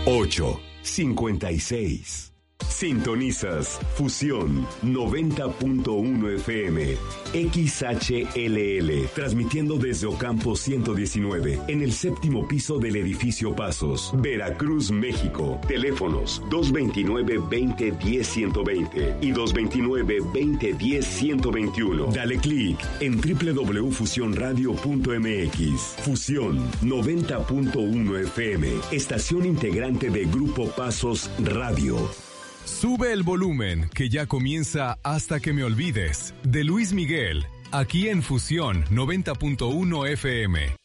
856. Sintonizas Fusión 90.1 FM, XHLL, transmitiendo desde Ocampo 119, en el séptimo piso del edificio Pasos, Veracruz, México. Teléfonos 229-2010-120 y 229-2010-121. Dale clic en www.fusionradio.mx. Fusión 90.1 FM, estación integrante de Grupo Pasos Radio. Sube el volumen, que ya comienza Hasta que me olvides, de Luis Miguel, aquí en Fusión 90.1 FM.